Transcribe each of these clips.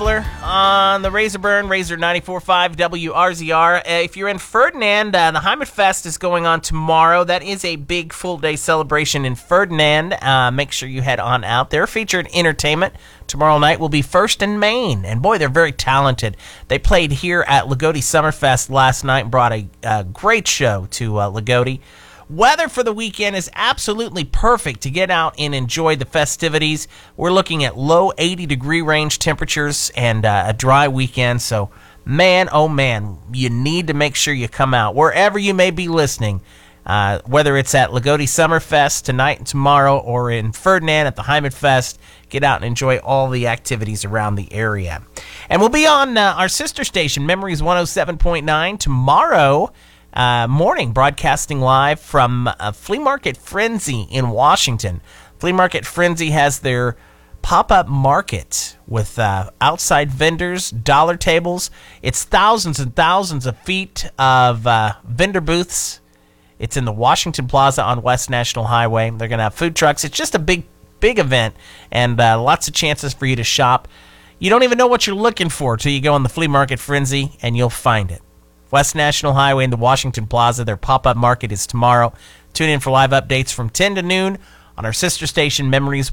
Traveler on the Razor Burn, Razor 94.5 WRZR. If you're in Ferdinand, the Heimat Fest is going on tomorrow. That is a big full-day celebration in Ferdinand. Make sure you head on out there. Featured entertainment tomorrow night will be First and Main. And boy, they're very talented. They played here at Lagodi Summerfest last night and brought a great show to Lagodi. Weather for the weekend is absolutely perfect to get out and enjoy the festivities. We're looking at low 80-degree range temperatures and a dry weekend. So, man, oh man, you need to make sure you come out wherever you may be listening, whether it's at Lagodi Summerfest tonight and tomorrow or in Ferdinand at the Heimat Fest. Get out and enjoy all the activities around the area. And we'll be on our sister station, Memories 107.9, tomorrow morning, broadcasting live from Flea Market Frenzy in Washington. Flea Market Frenzy has their pop-up market with outside vendors, dollar tables. It's thousands and thousands of feet of vendor booths. It's in the Washington Plaza on West National Highway. They're going to have food trucks. It's just a big event and lots of chances for you to shop. You don't even know what you're looking for till you go on the Flea Market Frenzy, and you'll find it. West National Highway in the Washington Plaza. Their pop-up market is tomorrow. Tune in for live updates from 10 to noon on our sister station, Memories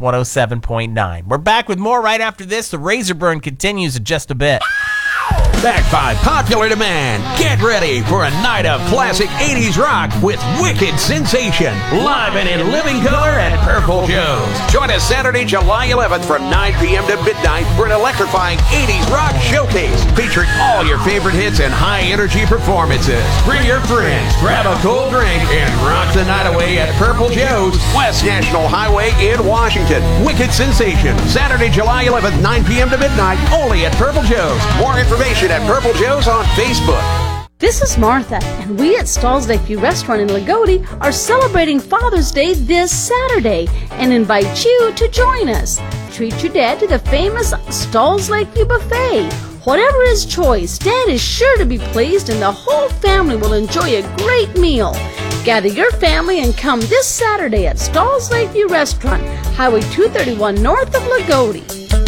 107.9. We're back with more right after this. The Razor Burn continues in just a bit. Backed by popular demand, get ready for a night of classic 80s rock with Wicked Sensation, live and in living color at Purple Joe's. Join us Saturday, July 11th from 9 p.m. to midnight for an electrifying 80s rock showcase featuring all your favorite hits and high-energy performances. Bring your friends, grab a cold drink, and rock the night away at Purple Joe's, West National Highway in Washington. Wicked Sensation, Saturday, July 11th, 9 p.m. to midnight, only at Purple Joe's. More information at Purple Joe's on Facebook. This is Martha, and we at Stalls Lakeview Restaurant in Lagodi are celebrating Father's Day this Saturday and invite you to join us. Treat your dad to the famous Stalls Lakeview Buffet. Whatever his choice, Dad is sure to be pleased and the whole family will enjoy a great meal. Gather your family and come this Saturday at Stalls Lakeview Restaurant, Highway 231 north of Lagodi.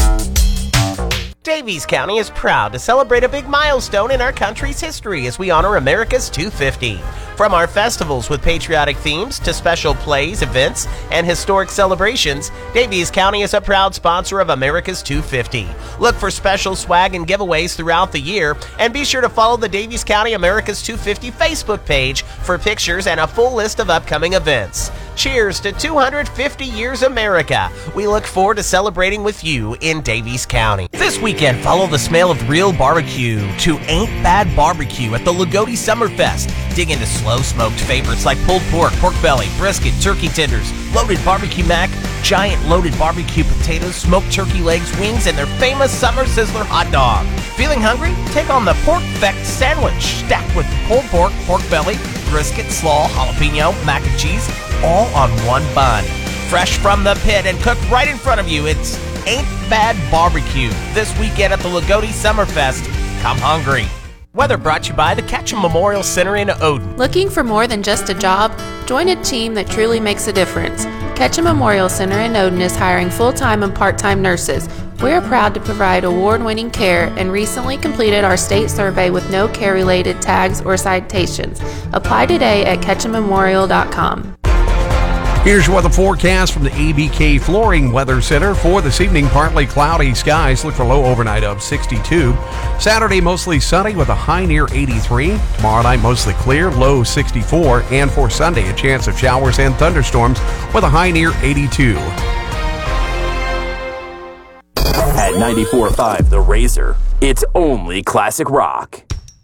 Daviess County is proud to celebrate a big milestone in our country's history as we honor America's 250. From our festivals with patriotic themes to special plays, events, and historic celebrations, Daviess County is a proud sponsor of America's 250. Look for special swag and giveaways throughout the year, and be sure to follow the Daviess County America's 250 Facebook page for pictures and a full list of upcoming events. Cheers to 250 years America. We look forward to celebrating with you in Daviess County. This weekend, follow the smell of real barbecue to Ain't Bad Barbecue at the Lagodi Summerfest. Dig into slow-smoked favorites like pulled pork, pork belly, brisket, turkey tenders, loaded barbecue mac, giant loaded barbecue potatoes, smoked turkey legs, wings, and their famous Summer Sizzler hot dog. Feeling hungry? Take on the Pork Feck Sandwich, stacked with pulled pork, pork belly, brisket, slaw, jalapeno, mac and cheese, all on one bun. Fresh from the pit and cooked right in front of you, it's Ain't Bad Barbecue this weekend at the Lagodi Summerfest. Come hungry. Weather brought to you by the Ketchum Memorial Center in Odin. Looking for more than just a job? Join a team that truly makes a difference. Ketchum Memorial Center in Odin is hiring full-time and part-time nurses. We are proud to provide award-winning care and recently completed our state survey with no care-related tags or citations. Apply today at ketchummemorial.com. Here's your weather forecast from the ABK Flooring Weather Center. For this evening, partly cloudy skies. Look for low overnight of 62. Saturday, mostly sunny with a high near 83. Tomorrow night, mostly clear, low 64. And for Sunday, a chance of showers and thunderstorms with a high near 82. At 94.5 The Razor, it's only classic rock.